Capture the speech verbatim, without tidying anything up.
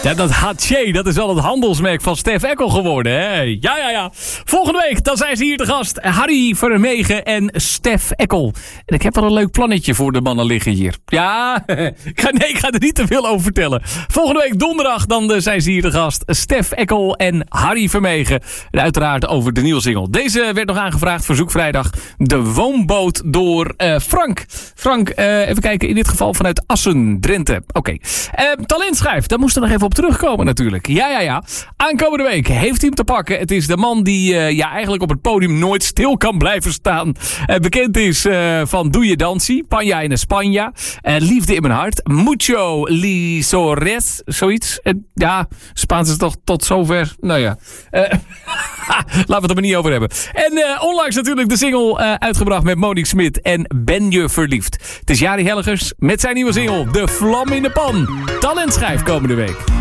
Ja, dat Haché, dat is wel het handelsmerk van Stef Eckel geworden, hè? Ja, ja, ja. Volgende week, dan zijn ze hier te gast. Harry Vermegen en Stef Eckel. En ik heb wel een leuk plannetje voor de mannen liggen hier. Ja, ik ga, nee, ik ga er niet te veel over vertellen. Volgende week donderdag, dan zijn ze hier te gast. Stef Eckel en Harry Vermegen. En uiteraard over de nieuwe single. Deze werd nog aangevraagd, verzoekvrijdag. De woonboot door uh, Frank. Frank, uh, even kijken, in dit geval vanuit Assen, Drenthe. Oké. Okay. Uh, talentschijf, daar moest er nog even op terugkomen natuurlijk. Ja, ja, ja. Aankomende week heeft hij hem te pakken. Het is de man die uh, ja, eigenlijk op het podium nooit stil kan blijven staan. Uh, bekend is uh, van Doe je dansie, Panja in Spanja, uh, Liefde in mijn hart, Mucho Lisores, zoiets. Uh, ja, Spaans is toch tot zover. Nou ja. Uh, laten we het er maar niet over hebben. En uh, onlangs natuurlijk de single uh, uitgebracht met Monique Smit en Ben je verliefd. Het is Jari Helgers met zijn nieuwe single De Vlam in de Pan. Talentschijf komende week.